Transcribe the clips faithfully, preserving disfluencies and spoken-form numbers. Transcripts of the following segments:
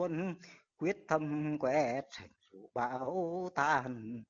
quân quyết tâm quét bão tàn.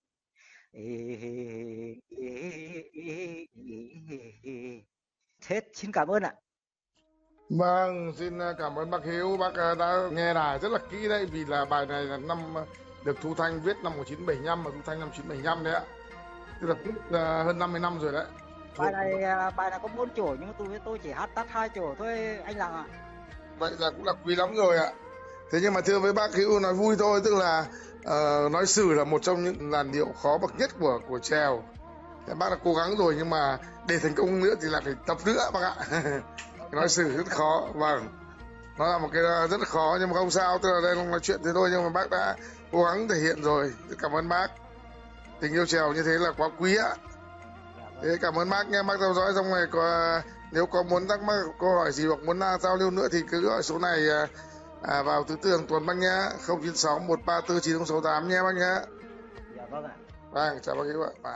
Hết, xin cảm ơn ạ. Vâng, xin cảm ơn bác Hiếu, bác đã nghe đài rất là kỹ đấy, vì là bài này là năm được Thu Thanh viết năm một nghìn chín trăm bảy mươi lăm mà Thu Thanh năm một nghìn chín trăm bảy mươi lăm đấy ạ. Tức là uh, hơn năm mươi năm rồi đấy. Bài này bài này có bốn chỗ nhưng tôi tôi chỉ hát tắt hai chỗ thôi anh Lạng ạ. Vậy là cũng là quý lắm rồi ạ. Thế nhưng mà thưa với bác Hiếu nói vui thôi, tức là uh, nói sử là một trong những làn điệu khó bậc nhất của của chèo. Thế bác đã cố gắng rồi nhưng mà để thành công nữa thì là phải tập nữa bác ạ. Nói sử rất khó, vâng, nó là một cái rất là khó nhưng mà không sao, tức là đây là nói chuyện thế thôi nhưng mà bác đã cố gắng thể hiện rồi. Cảm ơn bác, tình yêu chèo như thế là quá quý ạ. Thế cảm ơn bác nha, bác theo dõi xong này có nếu có muốn thắc mắc câu hỏi gì hoặc muốn giao lưu nữa thì cứ gọi số này à, vào thứ tư hàng tuần bác nhá, không chín sáu một ba tư chín không sáu tám nhé bác nhá. Dạ vâng ạ. Vâng, chào bác Hiếu ạ. Vâng.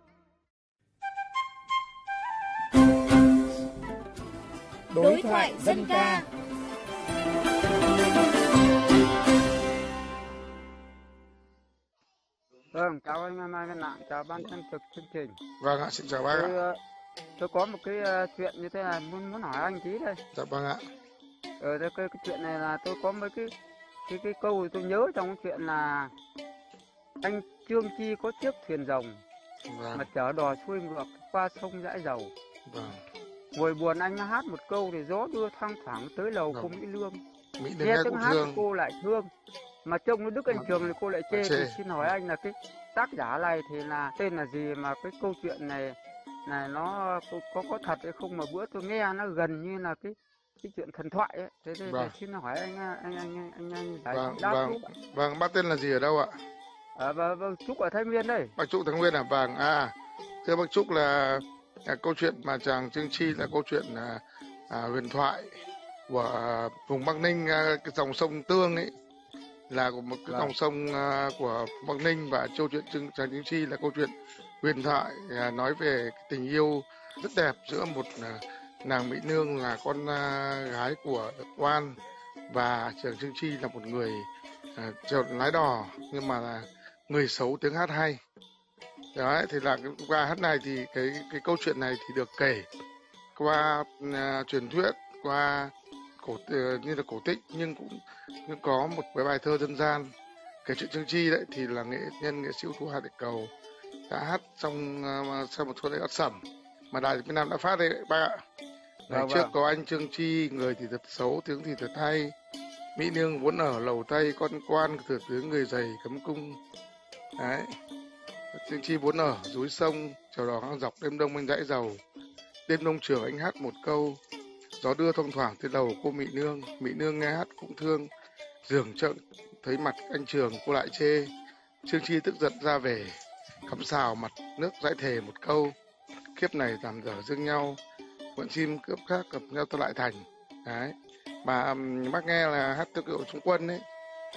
Đối thoại dân ca. Vâng, chào anh Mai Văn Lạng, chào ban biên tập chương trình. Vâng ạ, xin chào bác tôi, ạ. Tôi có một cái uh, chuyện như thế này muốn muốn hỏi anh tí đây. Dạ vâng ạ. Ở đây cái, cái chuyện này là tôi có mấy cái cái cái câu tôi nhớ trong cái chuyện là anh Trương Chi có chiếc thuyền rồng vâng. mà chở đò xuôi ngược qua sông Dãi Dầu. Vâng. Ngồi buồn anh hát một câu thì gió đưa thoang thoảng tới lầu vâng. cô Mỹ Lương. Mỹ nghe tiếng hát thương. Cô lại thương mà trông nó Đức Anh Trường thì cô lại chê. Thì xin hỏi anh là cái tác giả này thì là tên là gì, mà cái câu chuyện này này nó có có thật hay không, mà bữa tôi nghe nó gần như là cái cái chuyện thần thoại ấy. Thế thì vâng. xin hỏi anh anh anh anh anh giải vâng, đáp vâng. giúp ạ. Vâng, bác tên là gì ở đâu ạ? À, vâng, vâng, Trúc ở Thái Nguyên đây. Bác Trúc Thái Nguyên à? Vâng, à thưa bác Trúc là, là câu chuyện mà chàng Trương Chi là câu chuyện à, à, huyền thoại của à, vùng Bắc Ninh, à, cái dòng sông Tương ấy là của một cái dòng sông uh, của Bắc Ninh, và câu chuyện chàng Trương Chi là câu chuyện huyền thoại uh, nói về cái tình yêu rất đẹp giữa một uh, nàng Mỹ Nương là con uh, gái của quan, và chàng Trương Chi là một người uh, chèo lái đò nhưng mà là người xấu tiếng hát hay. Đấy, thì là qua hát này thì cái cái câu chuyện này thì được kể qua uh, truyền thuyết, qua cổ uh, như là cổ tích, nhưng cũng, cũng có một cái bài thơ dân gian kể chuyện Trương Chi đấy, thì là nghệ nhân nghệ sĩ ưu tú Hà Thị Cầu đã hát trong uh, sau một tuần lễ ắt sẩm mà Đài Việt Nam đã phát đấy, đấy bác ạ. Ngày trước có anh Trương Chi, người thì thật xấu, tiếng thì thật hay, Mỹ Nương vốn ở lầu Tây, con quan thừa tướng người dày cấm cung. Đấy, Trương Chi vốn ở núi sông, chèo đò ngang dọc, đêm đông anh Dãi Dầu, đêm đông trường anh hát một câu, gió đưa thoang thoảng tới đầu cô Mỹ Nương, Mỹ Nương nghe hát cũng thương, giường trợn thấy mặt anh Trường cô lại chê, Trương Chi tức giận ra về, cắm xào mặt nước dãi thề một câu, kiếp này làm dở dương nhau, vẫn chim cướp khác gặp nhau ta lại thành. Đấy, mà um, bác nghe là hát theo kiểu Trung Quân đấy,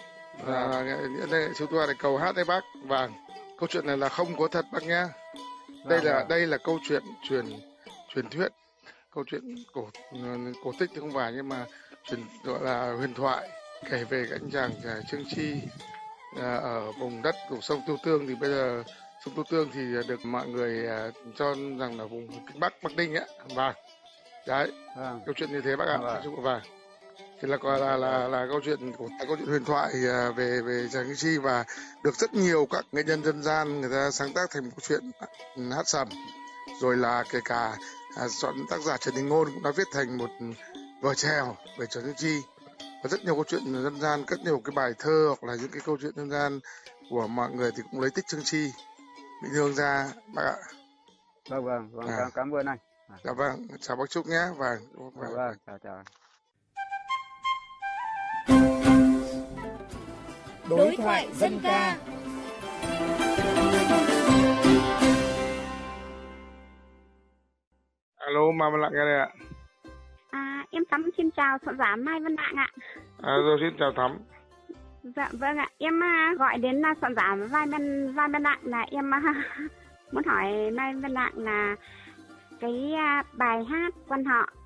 là đây chú tôi là cầu hát đấy bác. Vâng, câu chuyện này là không có thật bác nhá, đây là đây là câu chuyện truyền truyền thuyết, câu chuyện cổ cổ tích thì không phải, nhưng mà truyền gọi là huyền thoại, kể về cái anh chàng Trương Chi à, ở vùng đất của sông Tiêu Tương. Thì bây giờ sông Tiêu Tương thì được mọi người à, cho rằng là vùng Kinh Bắc, Bắc Ninh á. Vâng, đấy, vâng. Câu chuyện như thế bác ạ. Vâng. Vâng, thì là là là, là, là câu chuyện của câu chuyện huyền thoại à, về về chàng Trương Chi, và được rất nhiều các nghệ nhân dân gian người ta sáng tác thành một câu chuyện hát sẩm, rồi là kể cả à, soạn tác giả Trần Đình Ngôn cũng đã viết thành một vở chèo về chàng Trương Chi. Có rất nhiều câu chuyện dân gian, rất nhiều cái bài thơ hoặc là những cái câu chuyện dân gian của mọi người thì cũng lấy tích Trương Chi, Mỹ Nương ra bác ạ. Vâng vâng, vâng à. Cảm ơn anh. À. Dạ vâng, chào bác Trúc nhé. Vâng, vâng, vâng, vâng. Chào chào. Đối thoại dân ca. Alo, Mai Văn Lạng nghe đây ạ. À, em Thắm xin chào soạn giả Mai Văn Lạng ạ. À, rồi xin chào Thắm. Dạ vâng ạ, em uh, gọi đến uh, soạn giả Mai Văn Mai Văn Lạng là em uh, muốn hỏi Mai Văn Lạng là cái uh, bài hát quan họ